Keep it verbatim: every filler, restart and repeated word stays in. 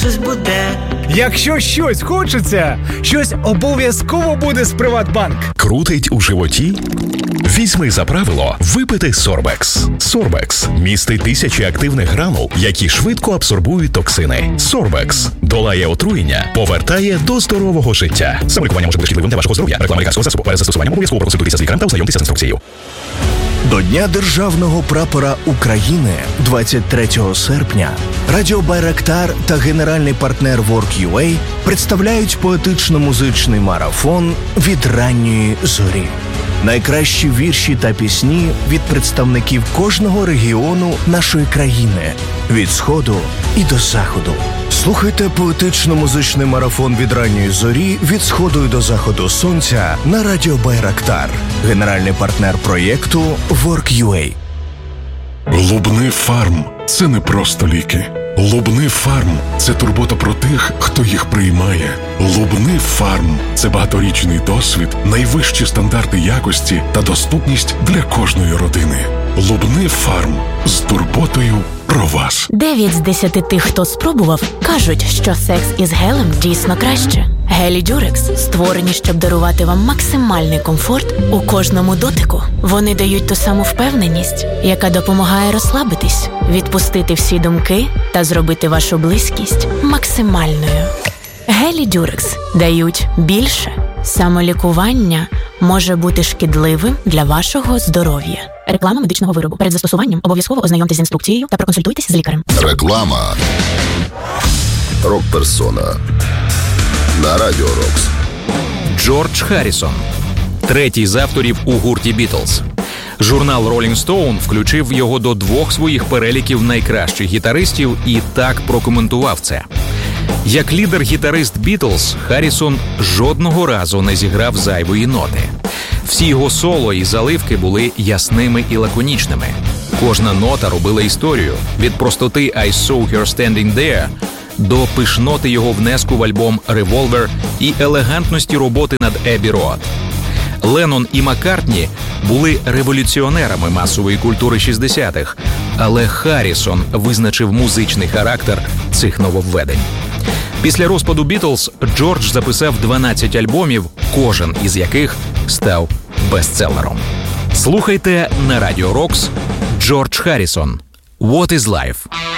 щось буде. Якщо щось хочеться, щось обов'язково буде з Приватбанк. Крутить у животі? Візьми за правило випити Сорбекс. Сорбекс містить тисячі активних гранул, які швидко абсорбують токсини. Сорбекс долає отруєння, повертає до здорового життя. Самолікування може бути шкідливим для вашого здоров'я. Реклама лікарського засобу. Перед застосуванням обов'язково проконсультуйтеся з лікарем та ознайомтеся з інструкцією. До Дня Державного прапора України двадцять третього серпня Радіо Байрактар та генеральний партнер Work.ua представляють поетично-музичний марафон «Від ранньої зорі». Найкращі вірші та пісні від представників кожного регіону нашої країни – від Сходу і до Заходу. Слухайте поетично-музичний марафон «Від ранньої зорі» від Сходу і до Заходу сонця на Радіо Байрактар. Генеральний партнер проєкту Work.ua. Лубни Фарм – це не просто ліки. Лубни Фарм – це турбота про тих, хто їх приймає. Лубни Фарм – це багаторічний досвід, найвищі стандарти якості та доступність для кожної родини. Лубни Фарм – з турботою про вас. Дев'ять з десяти тих, хто спробував, кажуть, що секс із гелем дійсно краще. Гелі Дюрекс створені, щоб дарувати вам максимальний комфорт у кожному дотику. Вони дають ту саму впевненість, яка допомагає розслабитись, відпустити всі думки та зробити вашу близькість максимальною. Гелі Дюрекс дають більше. Самолікування може бути шкідливим для вашого здоров'я. Реклама медичного виробу. Перед застосуванням обов'язково ознайомтесь з інструкцією та проконсультуйтесь з лікарем. Реклама. Рок-персона на Радіо Рокс. Джордж Харрісон, третій з авторів у гурті «Бітлз». Журнал Rolling Stone включив його до двох своїх переліків найкращих гітаристів і так прокоментував це. Як лідер-гітарист «Бітлз», Харрісон жодного разу не зіграв зайвої ноти. Всі його соло і заливки були ясними і лаконічними. Кожна нота робила історію. Від простоти «I saw her standing there» до пишноти його внеску в альбом «Revolver» і елегантності роботи над «Abbey Road». Леннон і Маккартні були революціонерами масової культури шістдесятих, але Харрісон визначив музичний характер цих нововведень. Після розпаду «Бітлз» Джордж записав дванадцять альбомів, кожен із яких став бестселером. Слухайте на Радіо Рокс Джордж Харрісон «What is Life».